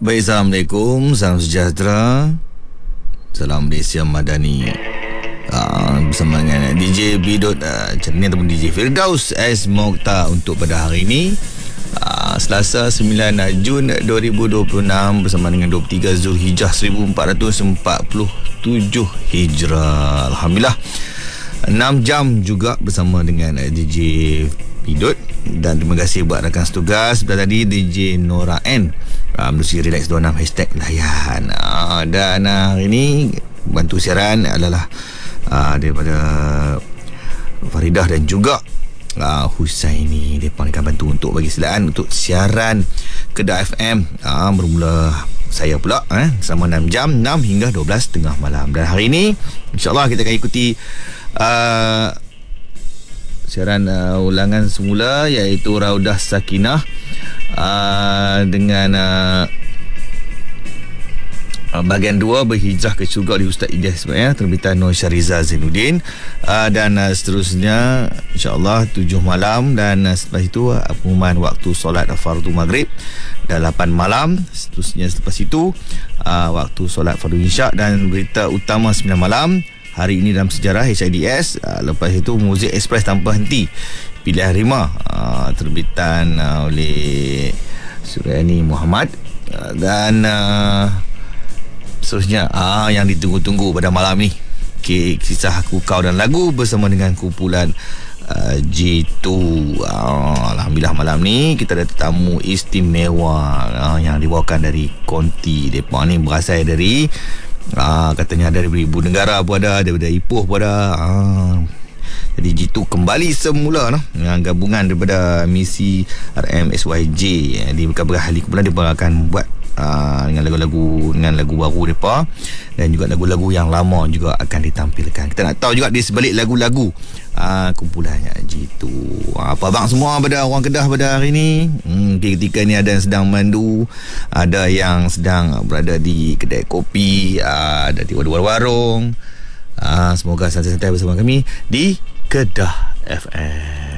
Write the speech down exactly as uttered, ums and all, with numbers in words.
Baik, Assalamualaikum, salam sejahtera, salam Malaysia Madani. Uh, bersama dengan D J Bidot uh, Cerni ataupun D J Firdaus S. Mokhtar untuk pada hari ini, uh, Selasa sembilan Jun dua ribu dua puluh enam, bersama dengan dua puluh tiga Zulhijjah seribu empat ratus empat puluh tujuh Hijrah. Alhamdulillah, enam jam juga bersama dengan uh, D J Bidot. Dan terima kasih buat rakan setugas sebelah tadi, D J Nora N, uh, Menusi Relax dua puluh enam hashtag layan. uh, Dan uh, hari ini bantu siaran adalah Uh, daripada Faridah dan juga uh, Husaini. Mereka akan bantu untuk bagi silaan untuk siaran Kedah F M, uh, bermula saya pula eh, selama enam jam, enam hingga dua belas tengah malam. Dan hari ini InsyaAllah kita akan ikuti uh, siaran uh, ulangan semula, iaitu Raudah Sakinah uh, dengan uh, bahagian dua, Berhijrah ke Syurga oleh Ustaz Ilyas ya, terbitan Nur Syariza Zainuddin. uh, dan uh, seterusnya insyaAllah tujuh malam, dan uh, selepas itu uh, pengumuman waktu solat fardu maghrib, dan lapan malam. Seterusnya selepas itu uh, waktu solat fardu isyak, dan berita utama sembilan malam, hari ini dalam sejarah H I D S. uh, lepas itu Muzik Express tanpa henti, pilihan rima, uh, terbitan uh, oleh Suryani Muhammad. uh, dan uh, seterusnya ah, yang ditunggu-tunggu pada malam ni, okay, Kisah Aku Kau dan Lagu bersama dengan kumpulan uh, J dua. ah, Alhamdulillah, malam ni kita ada tetamu istimewa ah, yang dibawakan dari Konti. Mereka ni berasal dari ah, katanya ada dari ibu negara pun ada, daripada Ipoh pun ada. ah, Jadi J dua kembali semula no? Dengan gabungan daripada misi R M S Y J. Di beberapa hari kemudian dia akan buat Uh, dengan lagu-lagu, dengan lagu baru mereka, dan juga lagu-lagu yang lama juga akan ditampilkan. Kita nak tahu juga di sebalik lagu-lagu uh, kumpulannya J dua. uh, Apa bang semua pada orang Kedah pada hari ni? hmm, Ketika ni ada yang sedang mandu, ada yang sedang berada di kedai kopi, uh, ada di warung-warung. uh, Semoga santai-santai bersama kami di Kedah F M.